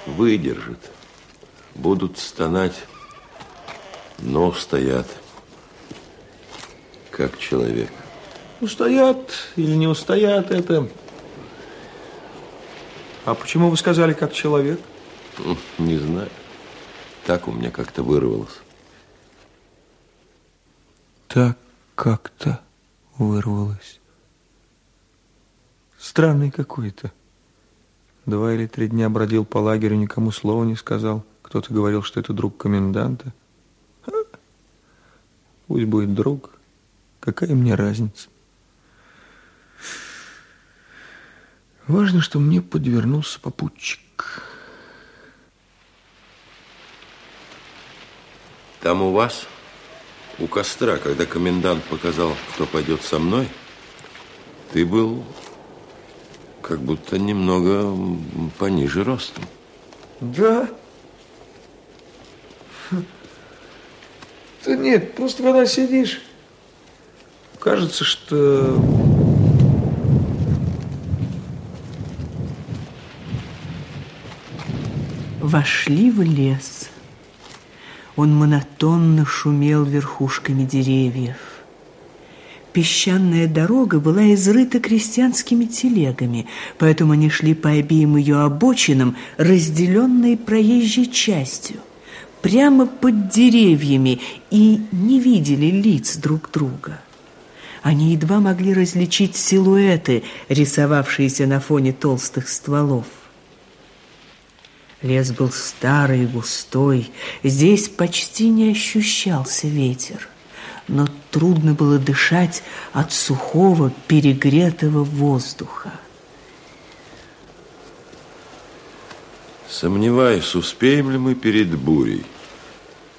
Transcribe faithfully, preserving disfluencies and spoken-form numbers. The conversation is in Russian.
выдержат. Будут стонать, но устоят, как человек. Устоят или не устоят, это... А почему вы сказали, как человек? Не знаю. Так у меня как-то вырвалось. Так как-то вырвалось. Странный какой-то. Два или три дня бродил по лагерю, никому слова не сказал. Кто-то говорил, что это друг коменданта. А? Пусть будет друг. Какая мне разница? Важно, что мне подвернулся попутчик. Там у вас, у костра, когда комендант показал, кто пойдет со мной, ты был как будто немного пониже ростом. Да? Да нет, просто когда сидишь, кажется, что... Вошли в лес. Он монотонно шумел верхушками деревьев. Песчаная дорога была изрыта крестьянскими телегами, поэтому они шли по обеим ее обочинам, разделенной проезжей частью, прямо под деревьями, и не видели лиц друг друга. Они едва могли различить силуэты, рисовавшиеся на фоне толстых стволов. Лес был старый и густой, здесь почти не ощущался ветер, но трудно было дышать от сухого, перегретого воздуха. Сомневаюсь, успеем ли мы перед бурей.